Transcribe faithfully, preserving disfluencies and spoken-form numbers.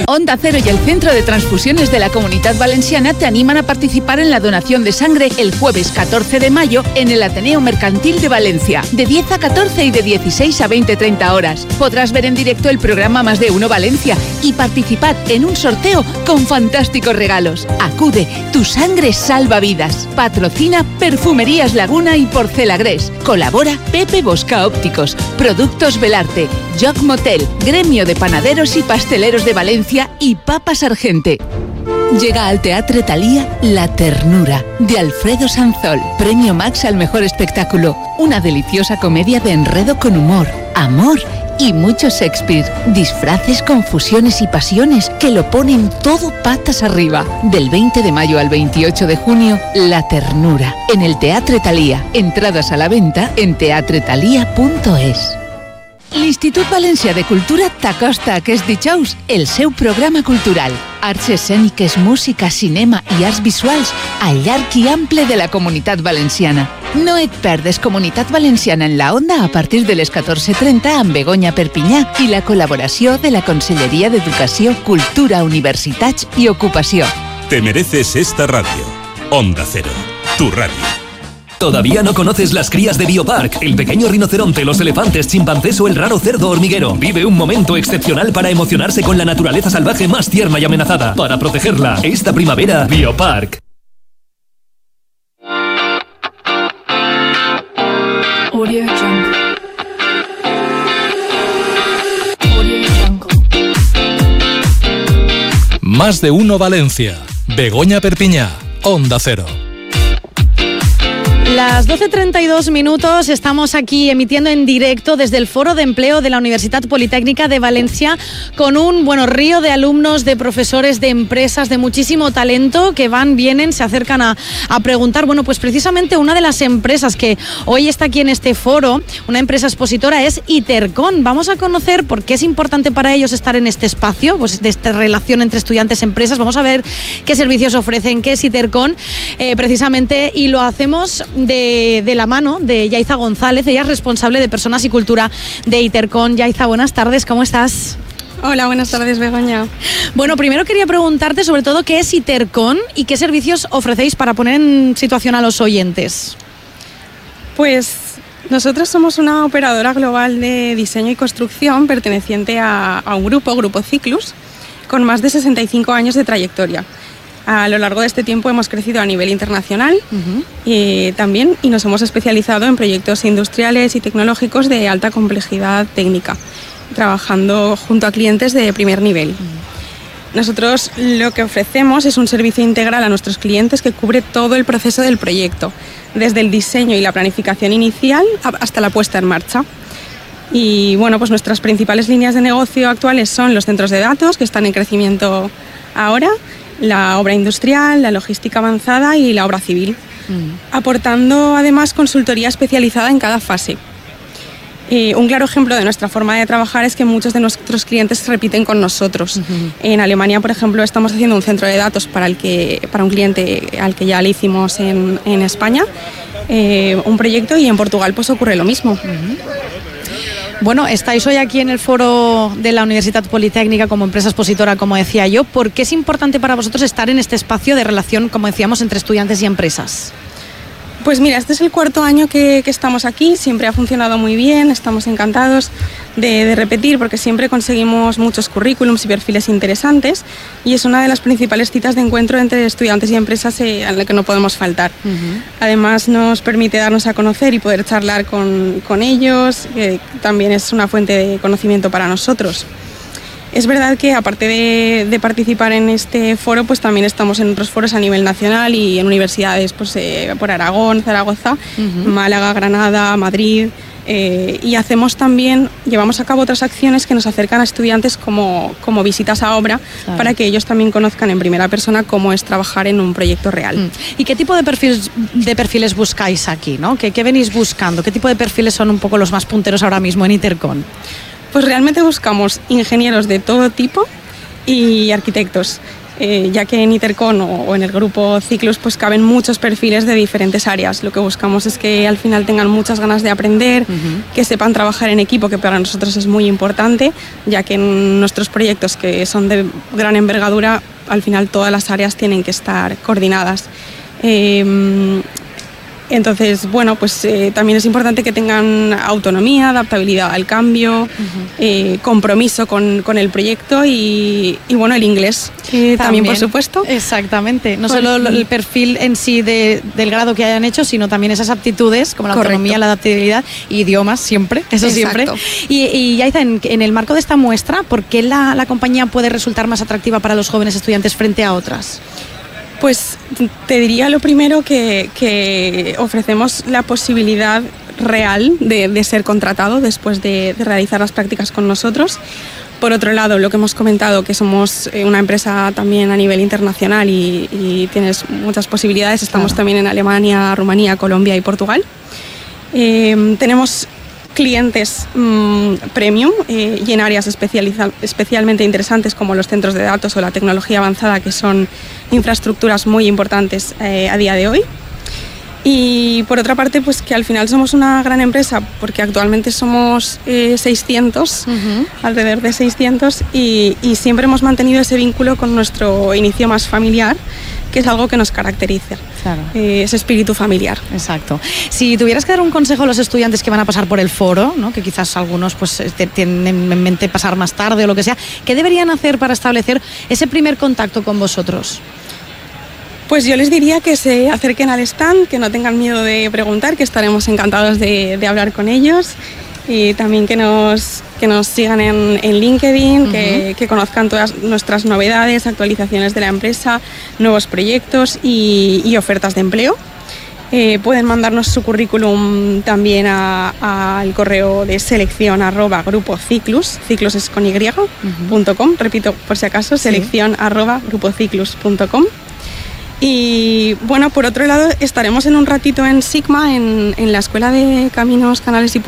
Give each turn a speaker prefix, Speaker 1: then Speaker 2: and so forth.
Speaker 1: Onda Cero y el Centro de Transfusiones de la Comunitat Valenciana te animan a participar en la donación de sangre el jueves catorce de mayo en el Ateneo Mercantil de Valencia, de diez a catorce y de dieciséis a veinte treinta horas. Podrás ver en directo el programa Más de Uno Valencia y participar en un sorteo con fantásticos regalos. Acude, tu sangre salva vidas. Patrocina Perfumerías Laguna y Porcelagres. Colabora Pepe Bosca Ópticos, Productos Belarte, Joc Motel, Gremio de Panaderos y Pasteleros de Valencia y Papas Argente. Llega al Teatre Thalía La Ternura, de Alfredo Sanzol. Premio Max al mejor espectáculo. Una deliciosa comedia de enredo con humor, amor y mucho Shakespeare. Disfraces, confusiones y pasiones que lo ponen todo patas arriba. Del veinte de mayo al veintiocho de junio, La Ternura, en el Teatre Thalía. Entradas a la venta en teatre thalía punto es. L'Institut Valencià de Cultura t'acosta aquest dijous el seu programa cultural. Arts escèniques, música, cinema i arts visuals al llarg i ample de la Comunitat Valenciana. No et perdes Comunitat Valenciana en la Onda a partir de les catorze trenta amb Begoña Perpinyà i la col·laboració de la Conselleria d'Educació, Cultura, Universitats i Ocupació.
Speaker 2: Te mereces esta radio. Onda Cero, tu radio.
Speaker 3: ¿Todavía no conoces las crías de Biopark? El pequeño rinoceronte, los elefantes, chimpancés o el raro cerdo hormiguero. Vive un momento excepcional para emocionarse con la naturaleza salvaje más tierna y amenazada. Para protegerla, esta primavera, Biopark.
Speaker 4: Audio Jungle. Audio Jungle.
Speaker 5: Más de Uno Valencia. Begoña Perpinyà. Onda Cero.
Speaker 6: Las doce treinta y dos minutos, estamos aquí emitiendo en directo desde el Foro de Empleo de la Universidad Politécnica de Valencia con un bueno río de alumnos, de profesores, de empresas, de muchísimo talento que van, vienen, se acercan a, a preguntar. Bueno, pues precisamente una de las empresas que hoy está aquí en este foro, una empresa expositora, es Itercon. Vamos a conocer por qué es importante para ellos estar en este espacio, pues de esta relación entre estudiantes y empresas. Vamos a ver qué servicios ofrecen, qué es Itercon, eh, precisamente, y lo hacemos De, de la mano de Yaiza González. Ella es responsable de Personas y Cultura de Itercon. Yaiza, buenas tardes, ¿cómo estás?
Speaker 7: Hola, buenas tardes, Begoña.
Speaker 6: Bueno, primero quería preguntarte sobre todo qué es Itercon y qué servicios ofrecéis para poner en situación a los oyentes.
Speaker 7: Pues nosotros somos una operadora global de diseño y construcción perteneciente a, a un grupo, Grupo Ciclus, con más de sesenta y cinco años de trayectoria. A lo largo de este tiempo hemos crecido a nivel internacional uh-huh. y también y nos hemos especializado en proyectos industriales y tecnológicos de alta complejidad técnica, trabajando junto a clientes de primer nivel. Uh-huh. Nosotros lo que ofrecemos es un servicio integral a nuestros clientes que cubre todo el proceso del proyecto, desde el diseño y la planificación inicial hasta la puesta en marcha. Y bueno, pues nuestras principales líneas de negocio actuales son los centros de datos, que están en crecimiento ahora, la obra industrial, la logística avanzada y la obra civil, mm. aportando además consultoría especializada en cada fase. Eh, un claro ejemplo de nuestra forma de trabajar es que muchos de nuestros clientes se repiten con nosotros. Uh-huh. En Alemania, por ejemplo, estamos haciendo un centro de datos para, el que, para un cliente al que ya le hicimos en, en España, eh, un proyecto, y en Portugal pues ocurre lo mismo. Uh-huh.
Speaker 6: Bueno, estáis hoy aquí en el foro de la Universidad Politécnica como empresa expositora, como decía yo. ¿Por qué es importante para vosotros estar en este espacio de relación, como decíamos, entre estudiantes y empresas?
Speaker 7: Pues mira, este es el cuarto año que, que estamos aquí, siempre ha funcionado muy bien, estamos encantados de, de repetir porque siempre conseguimos muchos currículums y perfiles interesantes y es una de las principales citas de encuentro entre estudiantes y empresas eh, a la que no podemos faltar. Uh-huh. Además nos permite darnos a conocer y poder charlar con, con ellos, que también es una fuente de conocimiento para nosotros. Es verdad que aparte de, de participar en este foro, pues también estamos en otros foros a nivel nacional y en universidades pues, eh, por Aragón, Zaragoza, uh-huh. Málaga, Granada, Madrid, eh, y hacemos también, llevamos a cabo otras acciones que nos acercan a estudiantes como, como visitas a obra, claro. para que ellos también conozcan en primera persona cómo es trabajar en un proyecto real.
Speaker 6: Uh-huh. ¿Y qué tipo de perfiles, de perfiles buscáis aquí, ¿no? ¿Qué, ¿Qué venís buscando? ¿Qué tipo de perfiles son un poco los más punteros ahora mismo en Itercon?
Speaker 7: Pues realmente buscamos ingenieros de todo tipo y arquitectos. eh, ya que en Itercon o, o en el grupo Ciclus pues caben muchos perfiles de diferentes áreas. Lo que buscamos es que al final tengan muchas ganas de aprender, uh-huh. que sepan trabajar en equipo, que para nosotros es muy importante, ya que en nuestros proyectos que son de gran envergadura, al final todas las áreas tienen que estar coordinadas. Eh, Entonces, bueno, pues eh, también es importante que tengan autonomía, adaptabilidad al cambio, uh-huh. eh, compromiso con, con el proyecto y, y, bueno, el inglés eh, también, también, por supuesto.
Speaker 6: Exactamente, no solo el perfil en sí de, del grado que hayan hecho, sino también esas aptitudes como la Correcto. autonomía, la adaptabilidad y idiomas siempre, eso Exacto. siempre. Y, y Yaiza, en, en el marco de esta muestra, ¿por qué la, la compañía puede resultar más atractiva para los jóvenes estudiantes frente a otras?
Speaker 7: Pues te diría lo primero que, que ofrecemos la posibilidad real de, de ser contratado después de, de realizar las prácticas con nosotros. Por otro lado, lo que hemos comentado, que somos una empresa también a nivel internacional y, y tienes muchas posibilidades. Estamos claro. también en Alemania, Rumanía, Colombia y Portugal. Eh, tenemos clientes mmm, premium eh, y en áreas especializa- especialmente interesantes como los centros de datos o la tecnología avanzada, que son infraestructuras muy importantes eh, a día de hoy. Y por otra parte, pues que al final somos una gran empresa, porque actualmente somos eh, seiscientos, uh-huh. alrededor de seiscientos, y, y siempre hemos mantenido ese vínculo con nuestro inicio más familiar, que es algo que nos caracteriza, claro. eh, ese espíritu familiar.
Speaker 6: Exacto. Si tuvieras que dar un consejo a los estudiantes que van a pasar por el foro, ¿no? Que quizás algunos pues tienen en mente pasar más tarde o lo que sea, ¿qué deberían hacer para establecer ese primer contacto con vosotros?
Speaker 7: Pues yo les diría que se acerquen al stand, que no tengan miedo de preguntar, que estaremos encantados de, de hablar con ellos. Y también que nos, que nos sigan en, en LinkedIn, uh-huh. que, que conozcan todas nuestras novedades, actualizaciones de la empresa, nuevos proyectos y, y ofertas de empleo. Eh, pueden mandarnos su currículum también al correo de selección arroba grupo ciclus, ciclus es con y, uh-huh. punto com, repito por si acaso, sí. selección arroba grupo ciclus punto com. Y bueno, por otro lado, estaremos en un ratito en Sigma, en, en la Escuela de Caminos, Canales y